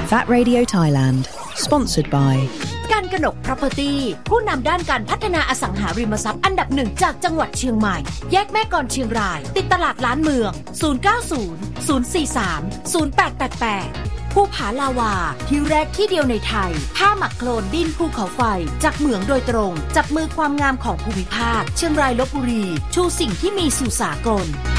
Fat Radio Thailand Sponsored by การกนก Property ผู้นำด้านการพัฒนาอสังหาริมทรัพย์อันดับหนึ่งจากจังหวัดเชียงใหม่แยกแม่กลอนเชียงรายติดตลาดล้านเมือง0900430888ภูผาลาวาที่แรกที่เดียวในไทยผ้าหมักโคลนดินภูเขาไฟจากเหมืองโดยตรงจับมือความงามของภูมิภาคเชียงรายลพบุรีชูสิ่งที่มีสู่สากล